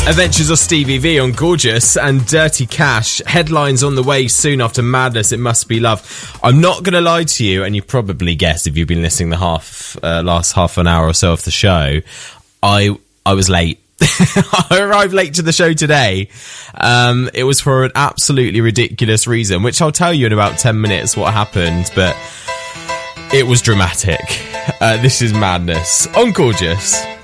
Adventures of Stevie V on Gorgeous, and Dirty Cash. Headlines on the way soon after Madness, It Must Be Love. I'm not going to lie to you, and you probably guessed if you've been listening the last half an hour or so of the show, I was late. I arrived late to the show today. It was for an absolutely ridiculous reason, which I'll tell you in about 10 minutes what happened, but it was dramatic. This is Madness on Gorgeous.